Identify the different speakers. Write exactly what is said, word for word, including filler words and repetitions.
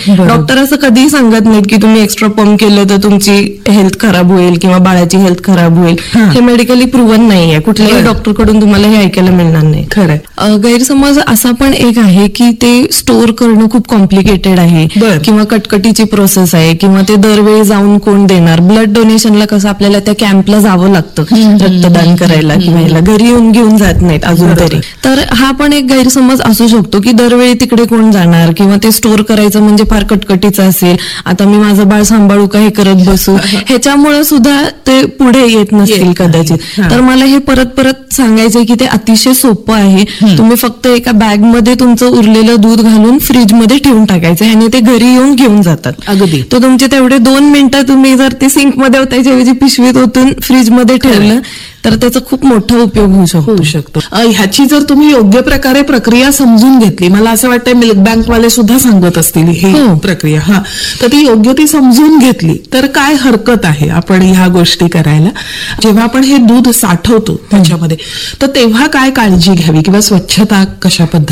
Speaker 1: Doctor असं कधीही सांगत नाहीत की तुम्ही एक्स्ट्रा पंप केलं तर तुमची हेल्थ खराब होईल किंवा बाळाची हेल्थ खराब होईल. हे मेडिकली प्रूव्हन नाहीये, कुठल्याही डॉक्टरकडून तुम्हाला हे ऐकायला मिळणार नाही.
Speaker 2: खरंय.
Speaker 1: गैरसमज असा पण एक आहे की ते स्टोअर करणं खूप कॉम्प्लिकेटेड आहे किंवा कटकटीची प्रोसेस आहे किंवा ते दरवेळी जाऊन कोण देणार. ब्लड डोनेशनला कसं आपल्याला त्या कॅम्पला जावं लागतं रक्तदान करायला किंवा याला घरी येऊन घेऊन जात नाहीत अजून तरी. तर हा पण एक गैरसमज असू शकतो की दरवेळी तिकडे कोण जाणार किंवा ते स्टोअर करायचं म्हणजे फार कटकटीचं असेल, आता मी माझं बाळ सांभाळू का हे करत बसू, ह्याच्यामुळे सुद्धा ते पुढे येत नसतील कदाचित. तर मला हे परत परत सांगायचंय की ते अतिशय सोपं आहे. तुम्ही फक्त एका बॅगमध्ये तुमचं उरलेलं दूध घालून फ्रीजमध्ये ठेवून टाकायचं आणि ते घरी येऊन घेऊन जातात.
Speaker 2: अगदी.
Speaker 1: तो तुमचे तेवढे दोन मिनिटं तुम्ही जर ते सिंकमध्ये ओतायच्या ऐवजी पिशवीत ओतून फ्रीजमध्ये ठेवलं तर त्याचा खूप मोठा उपयोग होऊ शकतो
Speaker 2: शकतो ह्याची जर तुम्ही योग्य प्रकारे प्रक्रिया समजून घेतली, मला असं वाटतं मिल्क बँकवाले सुद्धा सांगत असतील ही प्रक्रिया, हा तर ती योग्य ती समजून घेतली तर काय हरकत आहे आपण ह्या गोष्टी करायला. जेव्हा आपण हे दूध साठवतो त्याच्यामध्ये तर तेव्हा काय काळजी घ्यावी किंवा स्वच्छता कशा पद्धतीने